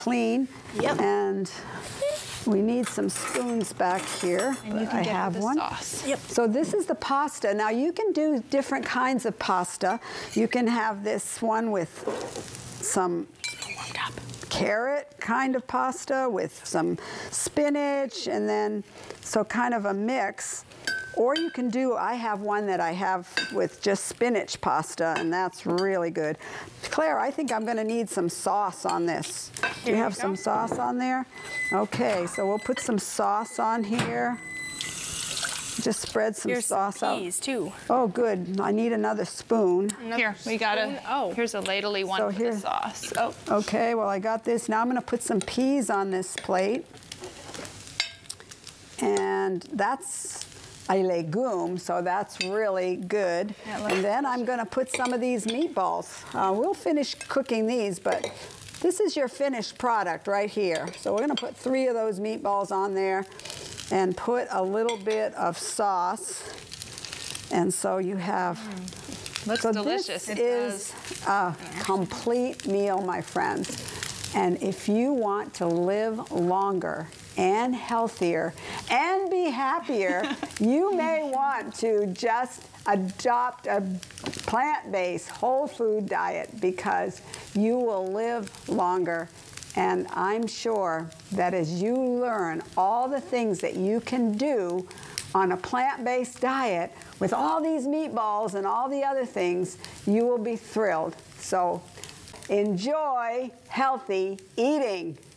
clean. Yep. And we need some spoons back here. And you can I get have the one. sauce. Yep. So this is the pasta. Now you can do different kinds of pasta. You can have this one with some carrot kind of pasta with some spinach, and then so kind of a mix. Or you can do, I have one that I have with just spinach pasta, and that's really good. Claire, I think I'm gonna need some sauce on this. Do you have some sauce on there? Okay, so we'll put some sauce on here. Just spread some sauce out. Peas too. Oh, good. I need another spoon. Here, we got here's a ladly one So for here- the sauce. Oh, Okay, well I got this. Now I'm gonna put some peas on this plate. And that's a legume, so that's really good. And then I'm gonna put some of these meatballs. We'll finish cooking these, but this is your finished product right here. So we're gonna put 3 of those meatballs on there and put a little bit of sauce. And so you have, looks so delicious. this is a complete meal, my friends. And if you want to live longer and healthier and be happier, you may want to just adopt a plant-based whole food diet, because you will live longer. And I'm sure that as you learn all the things that you can do on a plant-based diet with all these meatballs and all the other things, you will be thrilled. So enjoy healthy eating.